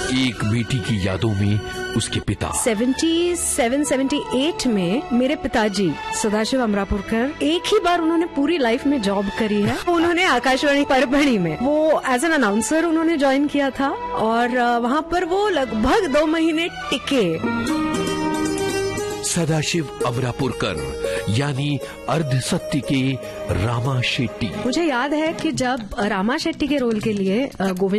एक बेटी की यादों में उसके पिता 77-78 में मेरे पिताजी सदाशिव अमरापुरकर एक ही बार उन्होंने पूरी लाइफ में जॉब करी है। उन्होंने आकाशवाणी परभणी में वो एज एन अनाउंसर उन्होंने ज्वाइन किया था और वहाँ पर वो लगभग 2 महीने टिके। सदाशिव अमरापुरकर यानी अर्ध सत्य के रामा शेट्टी। मुझे याद है कि जब रामा शेट्टी के रोल के लिए गोविंद